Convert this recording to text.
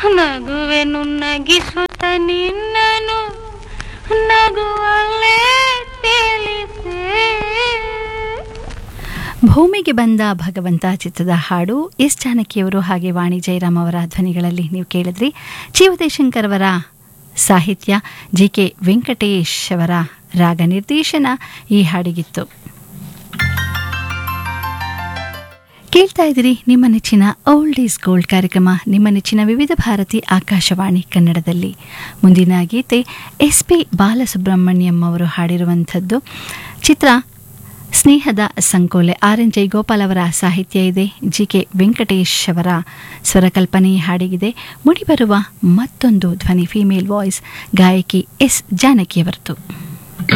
ನಗುವೆನು ನಗಿಸುತ್ತ ನಿನ್ನನು ನಗುವಲ್ಲೇ ತಿಳಿಸೆ. ಭೂಮಿಗೆ ಬಂದ ಭಗವಂತ ಚಿತ್ರದ ಹಾಡು ಎಸ್ ಜಾನಕಿಯವರು ಹಾಗೆ ವಾಣಿ ಜಯರಾಮ್ ಅವರ ಧ್ವನಿಗಳಲ್ಲಿ ನೀವು ಕೇಳಿದ್ರಿ. ಜೀವದೇಶಂಕರ್ ಅವರ ಸಾಹಿತ್ಯ, ಜಿ.ಕೆ. ವೆಂಕಟೇಶ್ ಅವರ ರಾಗ ನಿರ್ದೇಶನ ಈ ಹಾಡಿಗಿತ್ತು. ಕೇಳ್ತಾ ಇದ್ದೀರಿ ನಿಮ್ಮ ನೆಚ್ಚಿನ ಓಲ್ಡ್ ಈಸ್ ಗೋಲ್ಡ್ ಕಾರ್ಯಕ್ರಮ, ನಿಮ್ಮ ನೆಚ್ಚಿನ ವಿವಿಧ ಭಾರತಿ ಆಕಾಶವಾಣಿ ಕನ್ನಡದಲ್ಲಿ. ಮುಂದಿನ ಗೀತೆ ಎಸ್ ಪಿ ಬಾಲಸುಬ್ರಹ್ಮಣ್ಯಂ ಅವರು ಹಾಡಿರುವಂಥದ್ದು. ಚಿತ್ರ ಸ್ನೇಹದ ಸಂಕೋಲೆ. ಆರ್.ಎನ್. ಜಯಗೋಪಾಲ್ ಅವರ ಸಾಹಿತ್ಯ ಇದೆ, ಜಿ.ಕೆ. ವೆಂಕಟೇಶ್ ಅವರ ಸ್ವರಕಲ್ಪನೆ ಹಾಡಿಗಿದೆ. ಮುಡಿಬರುವ ಮತ್ತೊಂದು ಧ್ವನಿ, ಫೀಮೇಲ್ ವಾಯ್ಸ್, ಗಾಯಕಿ ಎಸ್ ಜಾನಕಿಯವರದು.